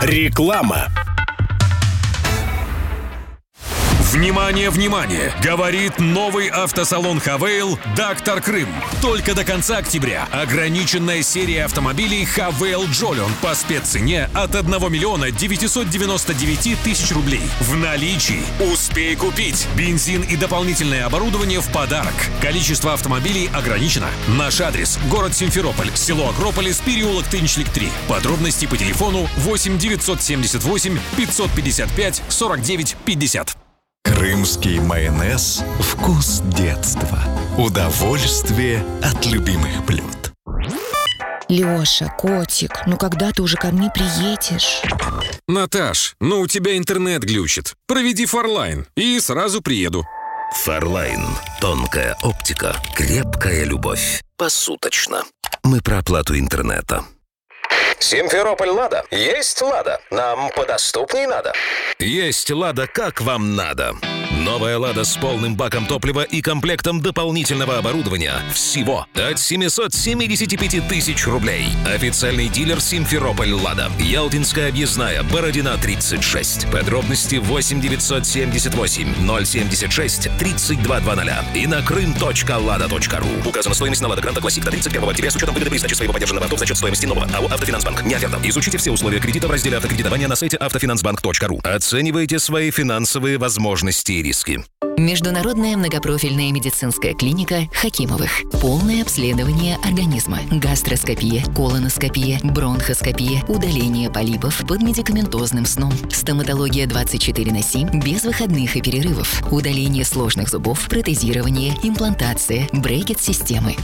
Реклама. Внимание, внимание! Говорит новый автосалон «Хавейл» «Доктор Крым». Только до конца октября ограниченная серия автомобилей «Хавейл Джолион» по спеццене от 1 миллиона 999 тысяч рублей. В наличии. Успей купить. Бензин и дополнительное оборудование в подарок. Количество автомобилей ограничено. Наш адрес – город Симферополь, село Акрополис, переулок Тынчлик 3. Подробности по телефону 8 978 555 49 50. Крымский майонез – вкус детства. Удовольствие от любимых блюд. Леша, котик, ну когда ты уже ко мне приедешь? Наташ, ну у тебя интернет глючит. Проведи Фарлайн и сразу приеду. Фарлайн. Тонкая оптика, крепкая любовь. Посуточно. Мы про оплату интернета. Симферополь «Лада». Есть «Лада». Нам подоступней надо. Есть «Лада», как вам надо. Новая «Лада» с полным баком топлива и комплектом дополнительного оборудования. Всего от 775 тысяч рублей. Официальный дилер «Симферополь «Лада». Ялтинская объездная, Бородина, 36. Подробности 8 978 076 3220 и на крым.lada.ru. Указана стоимость на «Лада Гранта Классик до 31 октября с учетом выгоды при сдаче своего подержанного авто за счет стоимости нового. АО «Автофинансбанк». Не оферта. Изучите все условия кредита в разделе «Автокредитование» на сайте автофинансбанк.ру. Оценивайте свои финансовые возможности и риски. Международная многопрофильная медицинская клиника Хакимовых. Полное обследование организма. Гастроскопия, колоноскопия, бронхоскопия, удаление полипов под медикаментозным сном. Стоматология 24/7 без выходных и перерывов. Удаление сложных зубов, протезирование, имплантация, брекет-системы.